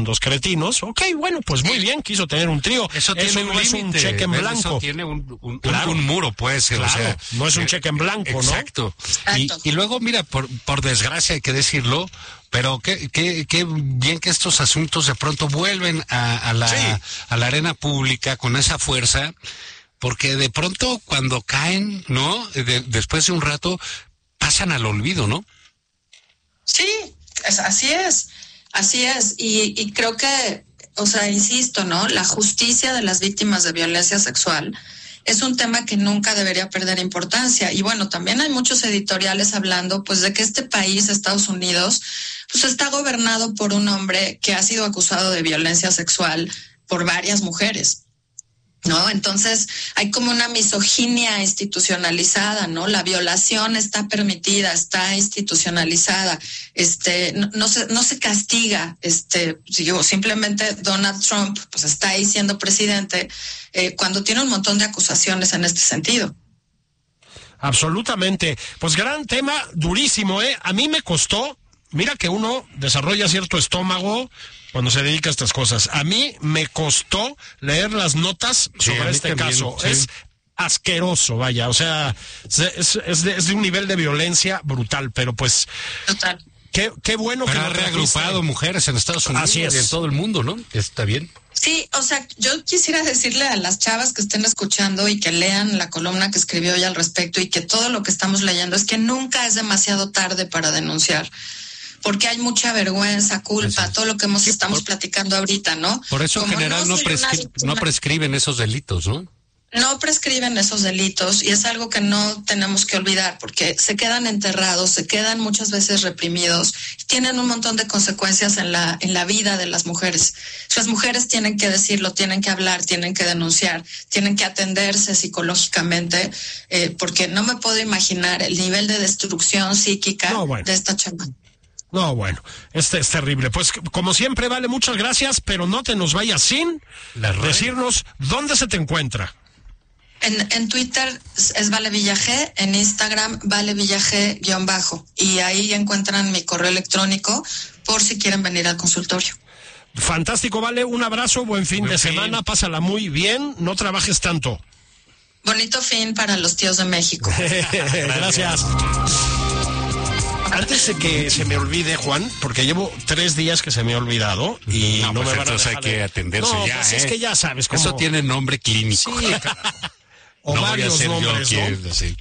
dos cretinos. Ok, bueno, pues muy bien, quiso tener un trío. Eso tiene no es un cheque en blanco. Eso tiene un muro, pues. Claro, o sea, no es un cheque en blanco, exacto. ¿no? Y luego, mira, por desgracia hay que decirlo, pero qué bien que estos asuntos de pronto vuelven a la arena pública con esa fuerza, porque de pronto cuando caen, ¿no? Después de un rato pasan al olvido, ¿no? Sí, así es. Y creo que, o sea, insisto, ¿no? La justicia de las víctimas de violencia sexual es un tema que nunca debería perder importancia. Y bueno, también hay muchos editoriales hablando, pues, de que este país, Estados Unidos, pues está gobernado por un hombre que ha sido acusado de violencia sexual por varias mujeres, ¿no? Entonces hay como una misoginia institucionalizada, ¿no? La violación está permitida, está institucionalizada, no se castiga, simplemente Donald Trump pues está ahí siendo presidente cuando tiene un montón de acusaciones en este sentido. Absolutamente. Pues gran tema, durísimo, ¿eh? A mí me costó, mira que uno desarrolla cierto estómago cuando se dedica a estas cosas. A mí me costó leer las notas sobre este caso. Sí. Es asqueroso, vaya, o sea, es de un nivel de violencia brutal, pero pues... Total. Qué bueno pero que ha reagrupado mujeres en Estados Unidos. Así es. Y en todo el mundo, ¿no? Está bien. Sí, o sea, yo quisiera decirle a las chavas que estén escuchando y que lean la columna que escribió ella al respecto y que todo lo que estamos leyendo es que nunca es demasiado tarde para denunciar. Porque hay mucha vergüenza, culpa, todo lo que estamos platicando ahorita, ¿no? Por eso en general no prescriben esos delitos, ¿no? No prescriben esos delitos y es algo que no tenemos que olvidar porque se quedan enterrados, se quedan muchas veces reprimidos y tienen un montón de consecuencias en la vida de las mujeres. Las mujeres tienen que decirlo, tienen que hablar, tienen que denunciar, tienen que atenderse psicológicamente porque no me puedo imaginar el nivel de destrucción psíquica de esta chava. No, bueno, es terrible. Pues como siempre, Vale, muchas gracias, pero no te nos vayas sin decirnos dónde se te encuentra. En Twitter es Vale Villagé, en Instagram Vale Villagé _ y ahí encuentran mi correo electrónico por si quieren venir al consultorio. Fantástico, Vale, un abrazo, buen fin de semana, pásala muy bien, no trabajes tanto. Bonito fin para los tíos de México. Gracias. Antes de que se me olvide, Juan, porque llevo 3 días que se me ha olvidado y no pues me van a dejar hay que atenderse ya, pues es que ya sabes cómo... Eso tiene nombre clínico. Sí, o no varios voy a nombres, yo ¿no? Sí.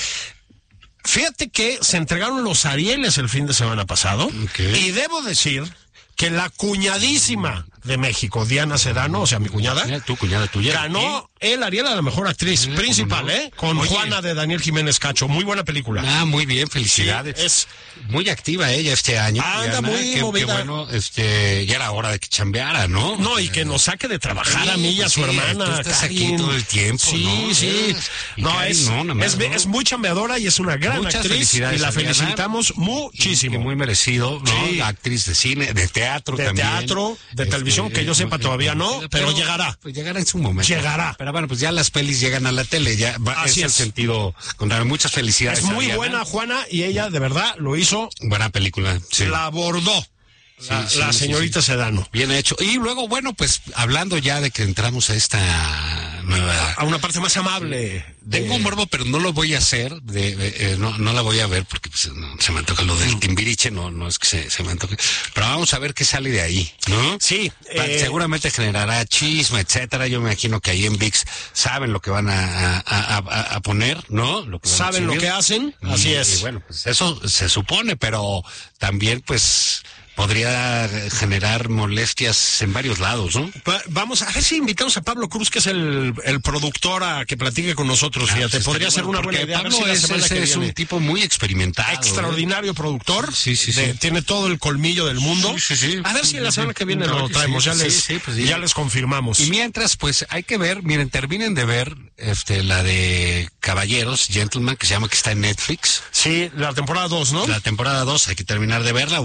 Fíjate que se entregaron los Arieles el fin de semana pasado y debo decir que la cuñadísima de México, Diana Sedano, o sea, mi cuñada, tu cuñada tuya, ganó el Ariel a la mejor actriz principal, con Juana de Daniel Jiménez Cacho. Muy buena película. Muy bien, felicidades. Sí, es muy activa ella este año. Anda Diana, muy movida. Qué bueno, ya era hora de que chambeara, ¿no? No, y que nos saque de trabajar a mí y a su hermana. Tú estás Karin. aquí todo el tiempo, sí, ¿no? Sí, no, Karin, es muy chambeadora y es una gran muchas actriz felicidades y la a Diana, felicitamos muchísimo. Y muy merecido, ¿no? Sí. Actriz de cine, de teatro también. De teatro, de televisión, que yo sepa todavía no, pero llegará. Pues llegará en su momento. Llegará. Pero bueno, pues ya las pelis llegan a la tele, ya es el sentido contrario. Muchas felicidades. Es muy buena Juana y ella de verdad lo hizo. Buena película. Sí. La abordó. La señorita Sedano. Bien hecho. Y luego, bueno, pues hablando ya de que entramos a esta nueva... A una parte más amable. Tengo un morbo, pero no lo voy a hacer. No la voy a ver porque pues, no, se me antoja lo del Timbiriche, no es que se me antoje. Pero vamos a ver qué sale de ahí, ¿no? Sí. Seguramente generará chisme, etcétera. Yo me imagino que ahí en ViX saben lo que van a poner, ¿no? Saben lo que hacen, así es. Y bueno, pues eso se supone, pero también pues... podría generar molestias en varios lados, ¿no? Vamos a ver si invitamos a Pablo Cruz, que es el productor, a que platique con nosotros. Fíjate, podría ser una buena idea. Pablo es un tipo muy experimentado. Extraordinario productor. Sí. Tiene todo el colmillo del mundo. Sí. A ver si la semana que viene lo traemos. Ya les confirmamos. Y mientras, pues hay que ver, miren, terminen de ver la de Caballeros, Gentleman, que se llama, que está en Netflix. Sí, la temporada 2, ¿no? La temporada 2, hay que terminar de verla.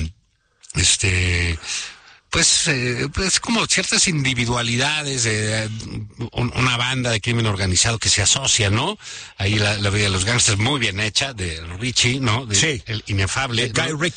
Pues como ciertas individualidades de una banda de crimen organizado que se asocia, ¿no? Ahí la vida de los gangsters muy bien hecha, de Richie, ¿no? Sí. El inefable. Guy Ritchie.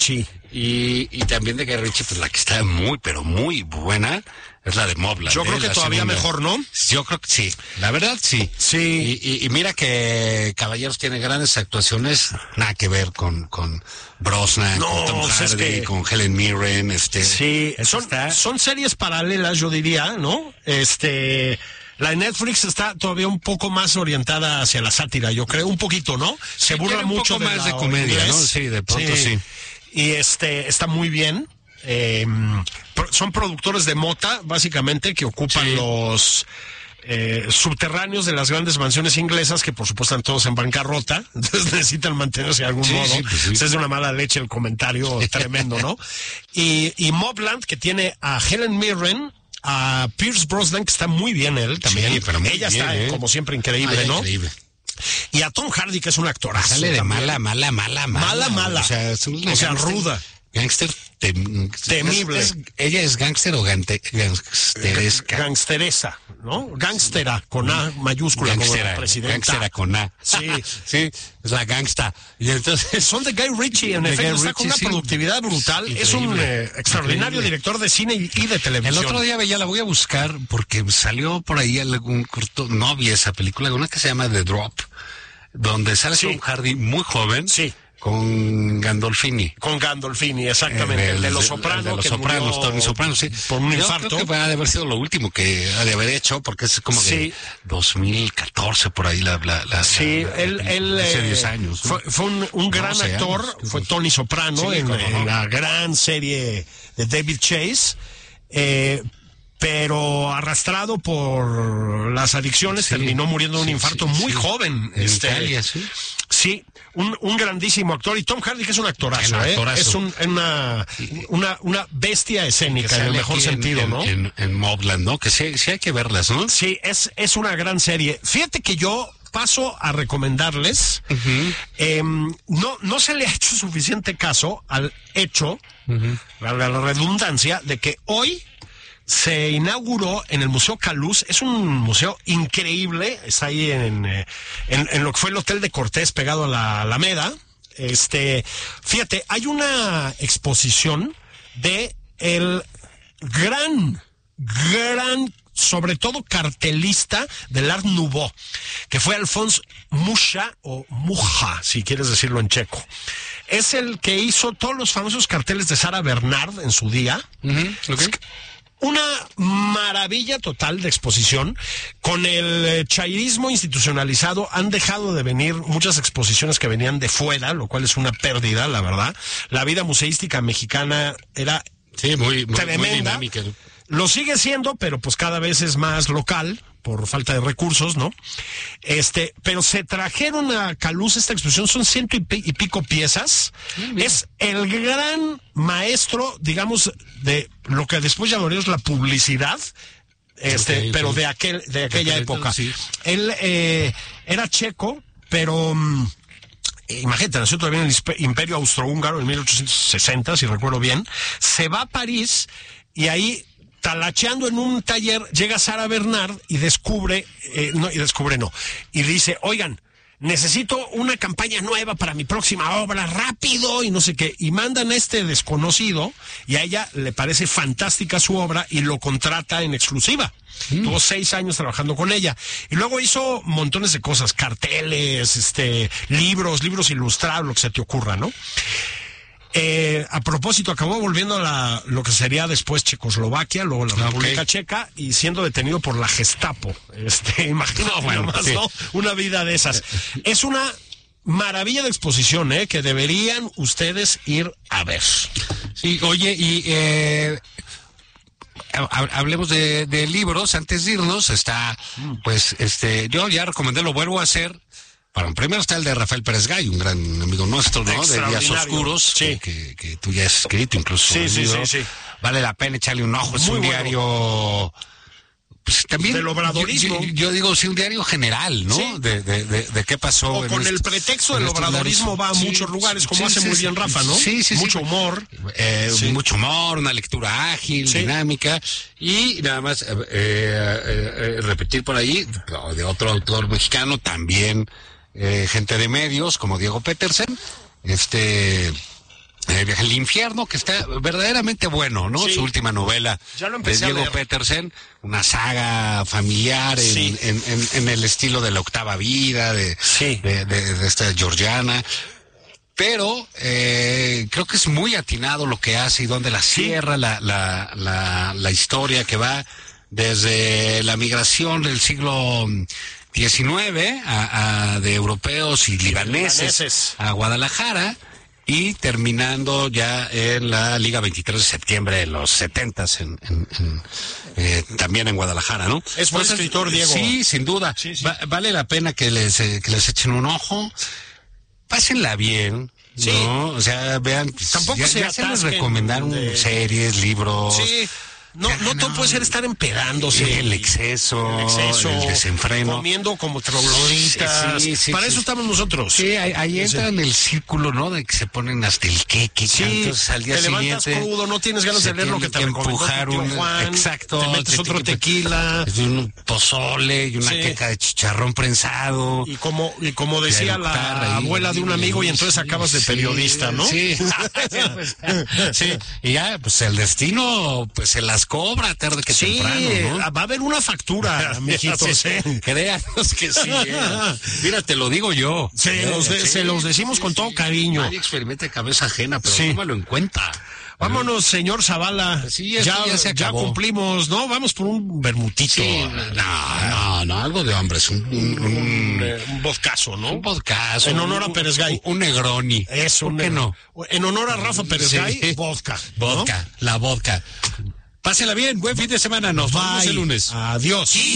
Y también de Guy Ritchie, pues la que está muy, pero muy buena es la de Mobland. Yo creo que la todavía segunda. mejor, ¿no? Yo creo que sí. La verdad, sí. Sí. Y mira que Caballeros tiene grandes actuaciones, nada que ver con Brosnan, No, con Tom pues es Hardy, que- con Helen Mirren, Sí, esa está- son series paralelas, yo diría, ¿no? La de Netflix está todavía un poco más orientada hacia la sátira, yo creo, un poquito, ¿no? Se Sí, burla tiene un mucho poco más la de comedia, inglés. ¿no? Sí, de pronto sí. Y está muy bien. Son productores de mota, básicamente, que ocupan Sí. los subterráneos de las grandes mansiones inglesas, que por supuesto están todos en bancarrota, entonces necesitan mantenerse de algún Sí, modo. sí, pues sí. Es de una mala leche el comentario tremendo, ¿no? Y Mobland, que tiene a Helen Mirren, a Pierce Brosnan, que está muy bien él también. Sí, pero muy Ella bien, está, como siempre, increíble, Ay, ¿no? increíble. Y a Tom Hardy, que es un actorazo. Sale de también. mala. Mala. O sea, es una O sea, gángster- ruda. Gángster Temible. Ella es gángster o gangsteresca. Gangsteresa, ¿no? Gángstera, con A mayúscula, como la presidenta. Gángstera con A. Sí. Sí, es la gangsta. Y entonces... Son de Guy Ritchie, en De efecto, Guy está con una Ritchie, sí. productividad brutal. Sí, Es un increíble. extraordinario Increíble. director de cine y de El televisión. otro día la voy a buscar porque salió por ahí algún corto, no vi esa película, una que se llama The Drop, donde sale Sí. Tom Hardy muy joven, Sí. con Gandolfini. Con Gandolfini, exactamente. El de Los Sopranos. de Los que Sopranos, murió Tony Soprano, sí. Por un Yo infarto. creo que va a haber sido lo último que ha de haber hecho, porque es como de Sí. 2014 por ahí la Sí, él hace 10 años. ¿no? fue un gran 12 actor, años. fue Tony Soprano Sí, en cómo no. la gran serie de David Chase, pero arrastrado por las adicciones Sí, terminó muriendo de un sí, infarto sí, muy sí. joven. En Italia, sí. Sí, un grandísimo actor, y Tom Hardy, que es un actorazo, Un actorazo. es una bestia Que escénica en el sale mejor aquí sentido, ¿no? En Mobland, ¿no? Que sí hay que verlas, ¿no? Sí, es una gran serie. Fíjate que yo paso a recomendarles. No se le ha hecho suficiente caso al hecho, a la redundancia, de que hoy se inauguró en el Museo Caluz. Es un museo increíble. Está ahí en lo que fue el Hotel de Cortés, pegado a la Alameda. Fíjate, hay una exposición de el gran, sobre todo cartelista del Art Nouveau, que fue Alphonse Mucha, o Mucha, si quieres decirlo en checo. Es el que hizo todos los famosos carteles de Sarah Bernard en su día. Una maravilla total de exposición. Con el chairismo institucionalizado han dejado de venir muchas exposiciones que venían de fuera, lo cual es una pérdida, la verdad. La vida museística mexicana era muy tremenda. dinámica. Lo sigue siendo, pero pues cada vez es más local por falta de recursos, ¿no? Pero se trajeron a Caluz esta exposición, son 100 y pico piezas. Es el gran maestro, digamos, de lo que después llamaríamos la publicidad. Pero de aquella época. Sí. Él era checo, pero imagínate, nació todavía en el Imperio Austrohúngaro en 1860, si recuerdo bien. Se va a París y ahí, talacheando en un taller, llega Sarah Bernard y y dice, oigan, necesito una campaña nueva para mi próxima obra, rápido, y no sé qué, y mandan a este desconocido, y a ella le parece fantástica su obra, y lo contrata en exclusiva. Tuvo 6 años trabajando con ella, y luego hizo montones de cosas, carteles, libros ilustrados, lo que se te ocurra, ¿no? A propósito, acabó volviendo a lo que sería después Checoslovaquia, luego la República Checa, y siendo detenido por la Gestapo. Imagínate nomás, sí. ¿No? Una vida de esas. Es una maravilla de exposición, que deberían ustedes ir a ver. Sí, oye, y hablemos de libros. Antes de irnos, está, pues, yo ya recomendé, lo vuelvo a hacer. Bueno, primero está el de Rafael Pérez Gay, un gran amigo nuestro, ¿no? De Días Oscuros, sí. que tú ya has escrito incluso. Sí. Vale la pena echarle un ojo. Es un diario, pues también. Del obradorismo. Yo digo, sí, un diario general, ¿no? Sí. De qué pasó. O con el pretexto del obradorismo va a muchos lugares, como hace muy bien Rafa, ¿no? Sí. Mucho humor. Mucho humor, una lectura ágil, dinámica. Y nada más repetir por ahí, de otro autor mexicano también. Gente de medios como Diego Petersen, Viaje al infierno, que está verdaderamente bueno, ¿no? Sí. Su última novela Ya lo de empecé a Diego leer. Petersen, una saga familiar Sí. en el estilo de La Octava Vida, de esta georgiana. Pero creo que es muy atinado lo que hace y donde la cierra la historia, que va desde la migración del siglo XIX de europeos y libaneses a Guadalajara, y terminando ya en la Liga 23 de septiembre de los 70s, también en Guadalajara, ¿no? Es buen escritor, Diego. Sí, sin duda. Sí. Vale la pena que les echen un ojo. Pásenla bien, Sí. ¿no? O sea, vean, Tampoco ya se se les atasquen recomendaron series, libros. Sí. No todo puede ser estar empedándose. El exceso, el desenfreno. Comiendo como trogloditas. Sí, Para eso estamos nosotros. Sí, ahí entra en el círculo, ¿no? De que se ponen hasta el queque. Sí, entonces al día te levantas siguiente crudo, no tienes ganas de leer lo que te recomendó empujar tu tío Juan, exacto. te metes otro tequila. Un pozole y una queca de chicharrón prensado. Y como decía la eructar ahí, abuela de un amigo, y entonces acabas de periodista, ¿no? Sí. Sí. Y ya, pues el destino, pues se las cobra tarde que temprano, ¿no? Va a haber una factura, mijitos. Créanos que sí. Mira, te lo digo yo. Se los decimos con todo cariño. Nadie experimenta cabeza ajena, pero Sí. tómalo en cuenta. Vámonos, señor Zavala. Sí, esto ya se ya acabó. cumplimos, ¿no? Vamos por un vermutito. Sí, no, algo de hombres. Un vodcazo, ¿no? Un podcast. En honor a Pérez Gay. Un Negroni. Eso, ¿Por qué no? En honor a Rafa Pérez Sí. Gay, vodka. ¿no? La vodka. Pásela bien, buen fin de semana. Nos vemos el lunes. Adiós.